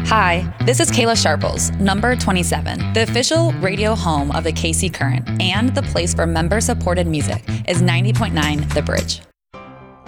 Hi, this is Kayla Sharples, number 27. The official radio home of the KC Current and the place for member-supported music is 90.9 The Bridge.